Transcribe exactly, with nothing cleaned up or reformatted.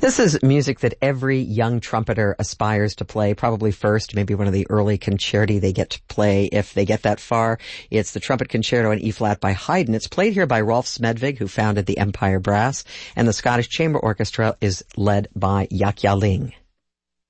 This is music that every young trumpeter aspires to play, probably first, maybe one of the early concerti they get to play if they get that far. It's the Trumpet Concerto in E-flat by Haydn. It's played here by Rolf Smedvig, who founded the Empire Brass, and the Scottish Chamber Orchestra is led by Jacques Jalling.